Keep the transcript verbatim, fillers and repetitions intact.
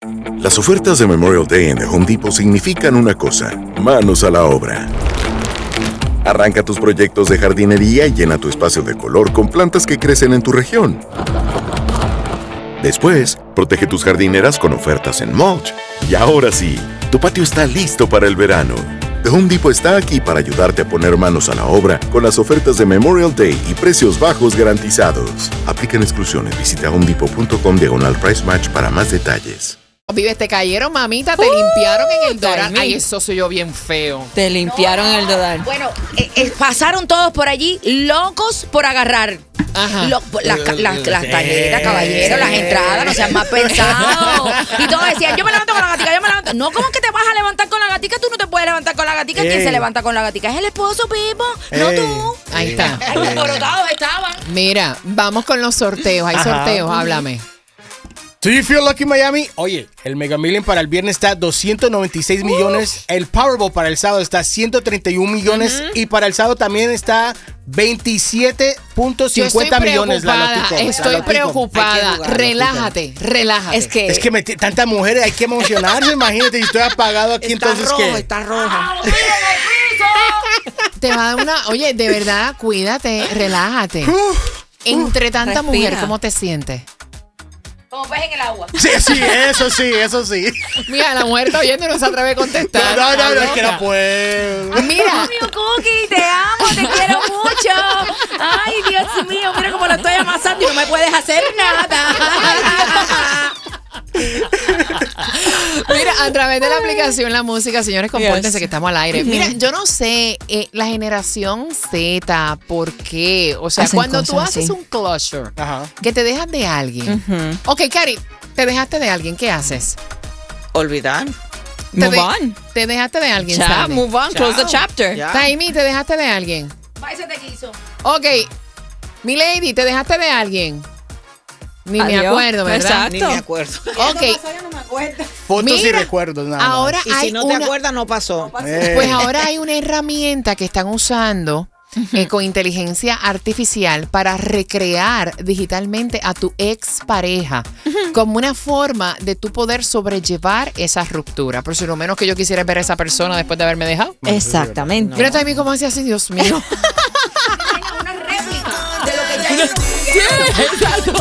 Las ofertas de Memorial Day en The Home Depot significan una cosa: manos a la obra. Arranca tus proyectos de jardinería y llena tu espacio de color con plantas que crecen en tu región. Después, protege tus jardineras con ofertas en mulch. Y ahora sí, tu patio está listo para el verano. The Home Depot está aquí para ayudarte a poner manos a la obra con las ofertas de Memorial Day y precios bajos garantizados. Aplican exclusiones. Visita homedepot.com diagonal price match para más detalles. Vives, te cayeron, mamita, te Uh, limpiaron en el Doral. Taimí. Ay, eso soy yo bien feo. Te limpiaron No, el Doral. Bueno, eh, eh, pasaron todos por allí locos por agarrar. Ajá. Lo- las ca- las- las tarjetas, caballeros, las entradas, no sean más pesados. Y todos decían, yo me levanto con la gatica, yo me levanto. No, ¿cómo que te vas a levantar con la gatica? Tú no te puedes levantar con la gatica. ¿Quién Ey. se levanta con la gatica? Es el esposo, Pipo, no Ey. tú. Ahí está. Ay, alborotados estaban. Mira, vamos con los sorteos. Hay Ajá. sorteos, háblame. Do you feel lucky, Miami? Oye, el Mega Million para el viernes está doscientos noventa y seis millones. El Powerball para el sábado está ciento treinta y un millones. Y para el sábado también está veintisiete punto Yo estoy cincuenta millones. La preocupada, Lotico, la estoy Lotico. preocupada. Hay que jugar, Relájate, relájate. Es que, Es que me- tantas mujeres, hay que emocionarse. Imagínate, si estoy apagado aquí, está entonces rojo, ¿qué? está rojo. te va a dar una... Oye, de verdad, cuídate, relájate. Entre tanta respira. mujer, ¿cómo te sientes? Como pez en el agua. Sí, sí, eso sí, eso sí. Mira, la mujer está oyendo y no se atreve a contestar. No, no, no, es que Loca. no puedo. Mira, Mío, Cookie, te amo, te quiero mucho. Ay, Dios mío, mira cómo lo estoy amasando y no me puedes hacer nada. mira, a través de la aplicación La Música, señores, compórtense Yes. que estamos al aire. Mira, yo no sé, eh, la generación Z, ¿por qué? O sea, Hacen cuando tú cosas haces así. un closure, Ajá. que te dejas de alguien. Ok, Cari, te dejaste de alguien, ¿qué haces? Olvidar. Te Move de- on. Te dejaste de alguien, Ya, Sandy. move on. Close the chapter. Taimi, te dejaste de alguien. Ay, se te quiso. Ok, mi lady, te dejaste de alguien. Ni me Adiós. acuerdo, ¿verdad? Exacto. Ni me acuerdo. Ok, Fotos y Mira, recuerdos, nada más. ahora Y hay si no te una... acuerdas, no pasó. Eh. Pues ahora hay una herramienta que están usando eh, con inteligencia artificial para recrear digitalmente a tu expareja como una forma de tú poder sobrellevar esa ruptura. Por si lo menos que yo quisiera ver a esa persona después de haberme dejado. Exactamente. Mira también cómo hace así, Dios mío. Una réplica de lo que ya